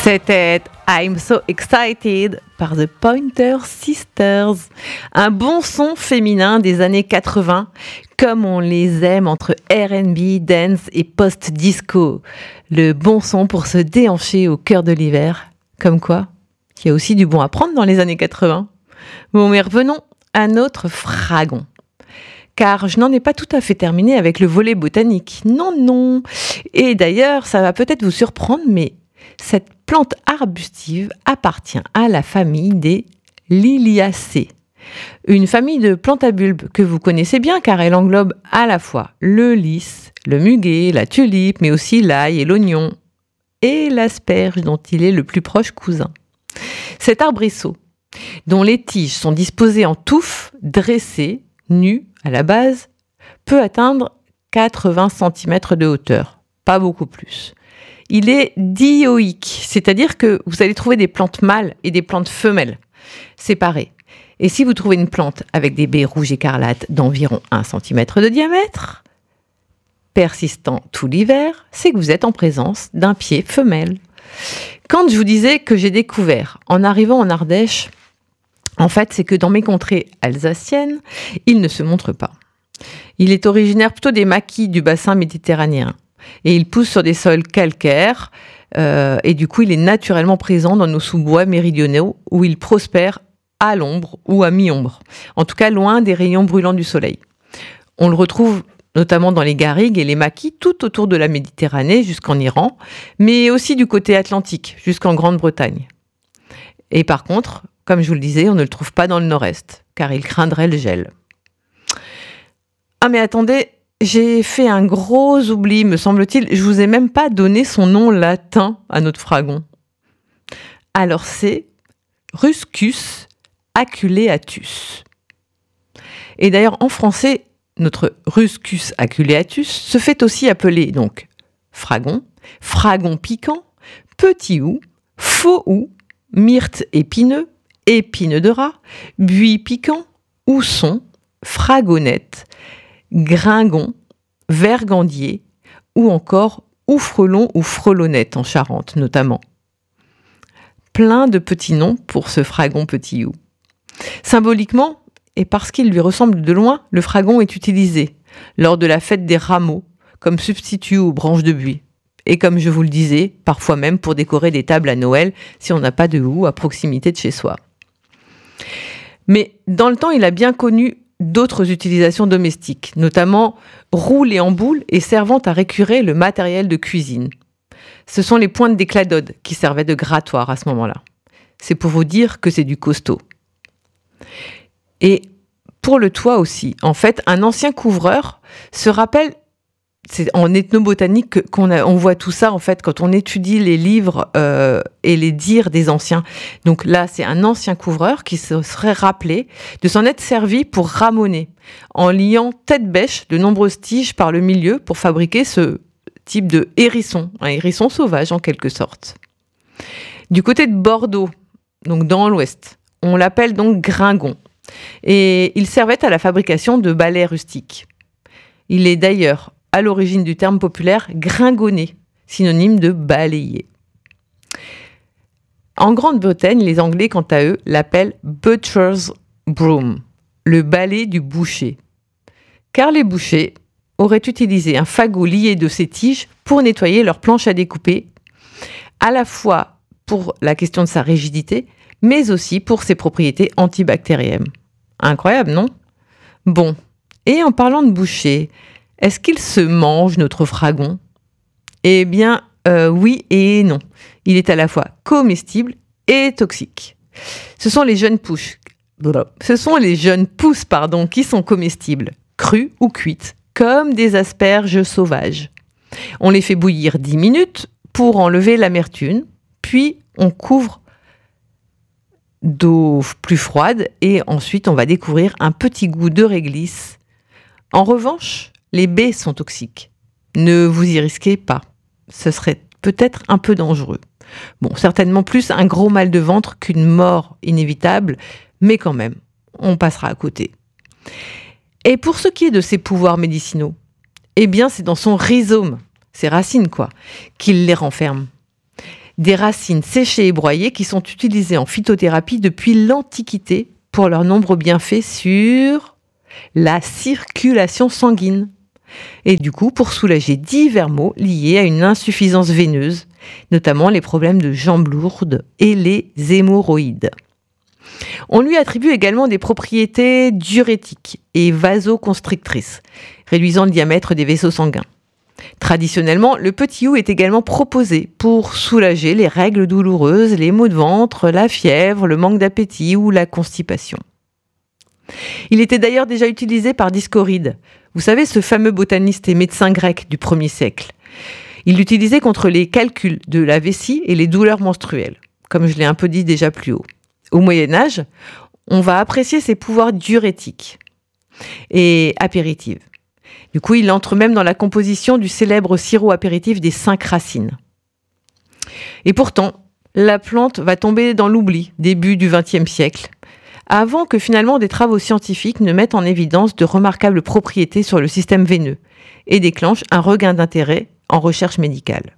C'était I'm So Excited par The Pointer Sisters. Un bon son féminin des années 80, comme on les aime entre R&B, dance et post-disco. Le bon son pour se déhancher au cœur de l'hiver. Comme quoi, il y a aussi du bon à prendre dans les années 80. Bon, mais revenons à notre fragon. Car je n'en ai pas tout à fait terminé avec le volet botanique. Non. Et d'ailleurs, ça va peut-être vous surprendre, mais cette plante arbustive appartient à la famille des Liliacées. Une famille de plantes à bulbes que vous connaissez bien car elle englobe à la fois le lys, le muguet, la tulipe, mais aussi l'ail et l'oignon, et l'asperge dont il est le plus proche cousin. Cet arbrisseau, dont les tiges sont disposées en touffes dressées, nues à la base, peut atteindre 80 cm de hauteur, pas beaucoup plus. Il est dioïque, c'est-à-dire que vous allez trouver des plantes mâles et des plantes femelles séparées. Et si vous trouvez une plante avec des baies rouges écarlates d'environ 1 cm de diamètre, persistant tout l'hiver, c'est que vous êtes en présence d'un pied femelle. Quand je vous disais que j'ai découvert, en arrivant en Ardèche, en fait, c'est que dans mes contrées alsaciennes, il ne se montre pas. Il est originaire plutôt des maquis du bassin méditerranéen. Et il pousse sur des sols calcaires et du coup il est naturellement présent dans nos sous-bois méridionaux où il prospère à l'ombre ou à mi-ombre, en tout cas loin des rayons brûlants du soleil. On le retrouve notamment dans les garrigues et les maquis tout autour de la Méditerranée jusqu'en Iran, mais aussi du côté atlantique jusqu'en Grande-Bretagne. Et par contre, comme je vous le disais, on ne le trouve pas dans le nord-est car il craindrait le gel. Ah mais attendez, j'ai fait un gros oubli, me semble-t-il. Je vous ai même pas donné son nom latin à notre fragon. Alors c'est Ruscus aculeatus. Et d'ailleurs en français, notre Ruscus aculeatus se fait aussi appeler donc fragon, fragon piquant, petit hou, faux hou, myrte épineux, épine de rat, buis piquant, housson, fragonnette, gringon, vergandier ou encore oufrelon ou frelonnette en Charente notamment. Plein de petits noms pour ce fragon petit hou. Symboliquement, et parce qu'il lui ressemble de loin, le fragon est utilisé lors de la fête des rameaux comme substitut aux branches de buis. Et comme je vous le disais, parfois même pour décorer des tables à Noël si on n'a pas de houx à proximité de chez soi. Mais dans le temps, il a bien connu d'autres utilisations domestiques, notamment roulé en boule et servant à récurer le matériel de cuisine. Ce sont les pointes d'écladodes qui servaient de grattoir à ce moment-là. C'est pour vous dire que c'est du costaud. Et pour le toit aussi, en fait, un ancien couvreur se rappelle, c'est en ethnobotanique on voit tout ça, en fait, quand on étudie les livres et les dires des anciens. Donc là, c'est un ancien couvreur qui se serait rappelé de s'en être servi pour ramoner, en liant tête-bêche de nombreuses tiges par le milieu pour fabriquer ce type de hérisson, un hérisson sauvage en quelque sorte. Du côté de Bordeaux, donc dans l'ouest, on l'appelle donc gringon. Et il servait à la fabrication de balais rustiques. Il est d'ailleurs à l'origine du terme populaire gringonner, synonyme de balayer. En Grande-Bretagne, les Anglais, quant à eux, l'appellent butcher's broom, le balai du boucher. Car les bouchers auraient utilisé un fagot lié de ces tiges pour nettoyer leurs planches à découper, à la fois pour la question de sa rigidité, mais aussi pour ses propriétés antibactériennes. Incroyable, non ? Bon, et en parlant de boucher, est-ce qu'il se mange, notre fragon ? Eh bien, oui et non. Il est à la fois comestible et toxique. Ce sont les jeunes pousses qui sont comestibles, crues ou cuites, comme des asperges sauvages. On les fait bouillir 10 minutes pour enlever l'amertume, puis on couvre d'eau plus froide et ensuite on va découvrir un petit goût de réglisse. En revanche, les baies sont toxiques. Ne vous y risquez pas. Ce serait peut-être un peu dangereux. Bon, certainement plus un gros mal de ventre qu'une mort inévitable, mais quand même, on passera à côté. Et pour ce qui est de ses pouvoirs médicinaux, eh bien c'est dans son rhizome, ses racines quoi, qu'il les renferme. Des racines séchées et broyées qui sont utilisées en phytothérapie depuis l'Antiquité pour leurs nombreux bienfaits sur la circulation sanguine. Et du coup, pour soulager divers maux liés à une insuffisance veineuse, notamment les problèmes de jambes lourdes et les hémorroïdes. On lui attribue également des propriétés diurétiques et vasoconstrictrices, réduisant le diamètre des vaisseaux sanguins. Traditionnellement, le petit hou est également proposé pour soulager les règles douloureuses, les maux de ventre, la fièvre, le manque d'appétit ou la constipation. Il était d'ailleurs déjà utilisé par Discoride. Vous savez, ce fameux botaniste et médecin grec du 1er siècle. Il l'utilisait contre les calculs de la vessie et les douleurs menstruelles, comme je l'ai un peu dit déjà plus haut. Au Moyen-Âge, on va apprécier ses pouvoirs diurétiques et apéritifs. Du coup, il entre même dans la composition du célèbre sirop apéritif des 5 racines. Et pourtant, la plante va tomber dans l'oubli début du XXe siècle, avant que finalement des travaux scientifiques ne mettent en évidence de remarquables propriétés sur le système veineux et déclenchent un regain d'intérêt en recherche médicale.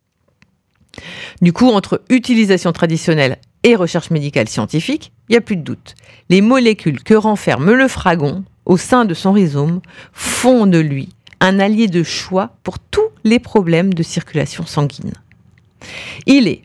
Du coup, entre utilisation traditionnelle et recherche médicale scientifique, il n'y a plus de doute. Les molécules que renferme le fragon au sein de son rhizome font de lui un allié de choix pour tous les problèmes de circulation sanguine. Il est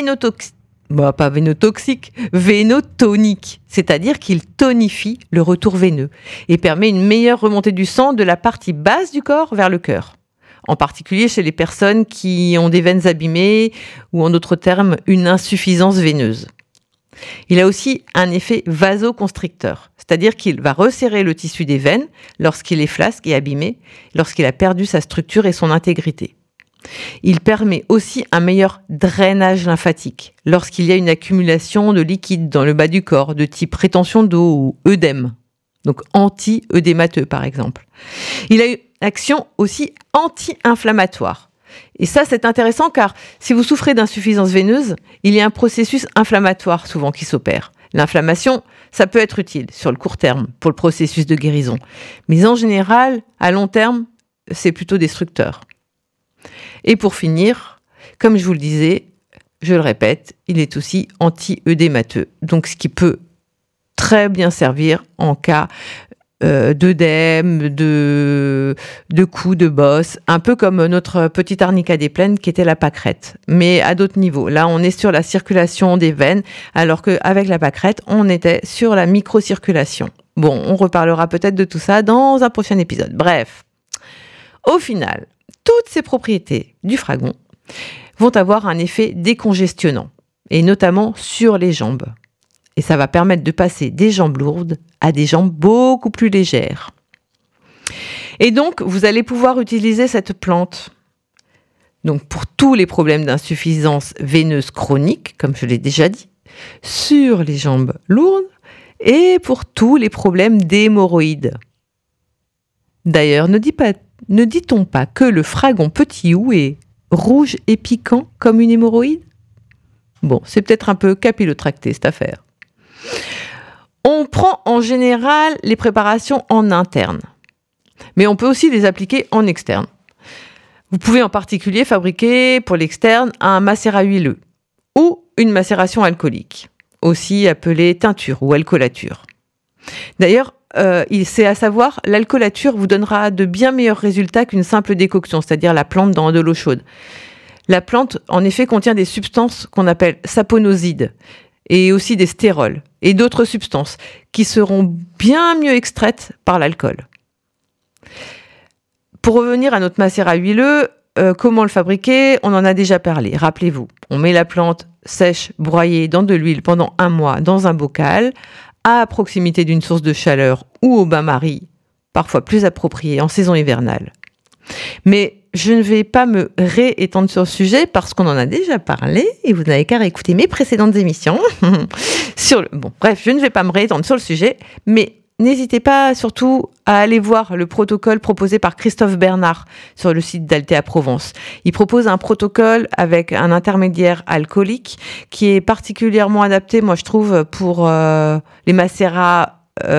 vénotonique, c'est-à-dire qu'il tonifie le retour veineux et permet une meilleure remontée du sang de la partie basse du corps vers le cœur, en particulier chez les personnes qui ont des veines abîmées ou en d'autres termes une insuffisance veineuse. Il a aussi un effet vasoconstricteur, c'est-à-dire qu'il va resserrer le tissu des veines lorsqu'il est flasque et abîmé, lorsqu'il a perdu sa structure et son intégrité. Il permet aussi un meilleur drainage lymphatique lorsqu'il y a une accumulation de liquide dans le bas du corps de type rétention d'eau ou œdème, donc anti-œdémateux par exemple. Il a une action aussi anti-inflammatoire. Et ça, c'est intéressant car si vous souffrez d'insuffisance veineuse, il y a un processus inflammatoire souvent qui s'opère. L'inflammation, ça peut être utile sur le court terme pour le processus de guérison. Mais en général, à long terme, c'est plutôt destructeur. Et pour finir, comme je vous le disais, je le répète, il est aussi anti-œdémateux. Donc ce qui peut très bien servir en cas d'œdème, de coups, de bosses, un peu comme notre petite arnica des plaines qui était la pâquerette, mais à d'autres niveaux. Là, on est sur la circulation des veines, alors qu'avec la pâquerette, on était sur la microcirculation. Bon, on reparlera peut-être de tout ça dans un prochain épisode. Bref, au final, toutes ces propriétés du fragon vont avoir un effet décongestionnant, et notamment sur les jambes. Et ça va permettre de passer des jambes lourdes à des jambes beaucoup plus légères. Et donc, vous allez pouvoir utiliser cette plante donc pour tous les problèmes d'insuffisance veineuse chronique, comme je l'ai déjà dit, sur les jambes lourdes et pour tous les problèmes d'hémorroïdes. D'ailleurs, ne dit-on pas que le fragon petit hou est rouge et piquant comme une hémorroïde ? Bon, c'est peut-être un peu capillotracté cette affaire. On prend en général les préparations en interne, mais on peut aussi les appliquer en externe. Vous pouvez en particulier fabriquer pour l'externe un macérat huileux ou une macération alcoolique, aussi appelée teinture ou alcoolature. D'ailleurs, c'est à savoir, l'alcoolature vous donnera de bien meilleurs résultats qu'une simple décoction, c'est-à-dire la plante dans de l'eau chaude. La plante, en effet, contient des substances qu'on appelle saponosides et aussi des stérols et d'autres substances qui seront bien mieux extraites par l'alcool. Pour revenir à notre macérat huileux, comment le fabriquer ? On en a déjà parlé. Rappelez-vous, on met la plante sèche, broyée dans de l'huile pendant 1 mois dans un bocal, à proximité d'une source de chaleur ou au bain-marie, parfois plus approprié en saison hivernale. Mais je ne vais pas me réétendre sur le sujet parce qu'on en a déjà parlé et vous n'avez qu'à réécouter mes précédentes émissions. Bref, je ne vais pas me réétendre sur le sujet, mais n'hésitez pas surtout à aller voir le protocole proposé par Christophe Bernard sur le site d'Altea Provence. Il propose un protocole avec un intermédiaire alcoolique qui est particulièrement adapté, moi je trouve, pour les macérats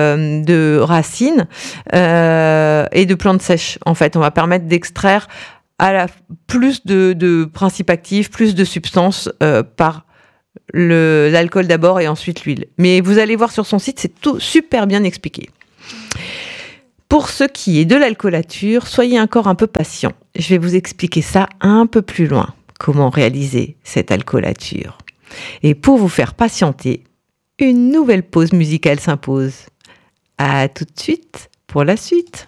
de racines et de plantes sèches. En fait, on va permettre d'extraire plus de principes actifs, plus de substances par l'alcool d'abord et ensuite l'huile. Mais vous allez voir sur son site, c'est tout super bien expliqué. Pour ce qui est de l'alcoolature, soyez encore un peu patient. Je vais vous expliquer ça un peu plus loin, comment réaliser cette alcoolature. Et pour vous faire patienter, une nouvelle pause musicale s'impose. À tout de suite pour la suite.